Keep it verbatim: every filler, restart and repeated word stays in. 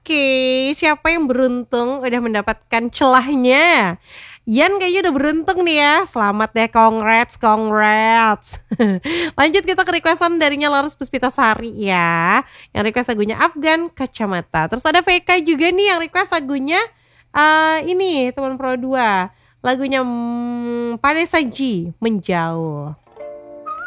Oke, siapa yang beruntung udah mendapatkan celahnya? Yan kayaknya udah beruntung nih ya. Selamat deh, congrats, congrats. Lanjut kita ke requestan darinya Laras Puspitasari ya. Yang request lagunya Afgan Kacamata. Terus ada V K juga nih yang request lagunya eh ini teman Pro dua. Lagunya hmm, Vanessa G Menjauh.